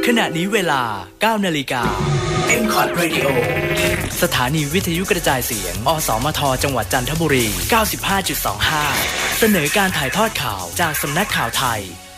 ขณะนี้เวลา 9 นาฬิกา M-Cot Radio สถานีวิทยุกระจายเสียง อสมท จังหวัดจันทบุรี 95.25 เสนอการถ่ายทอดข่าวจากสำนักข่าวไทย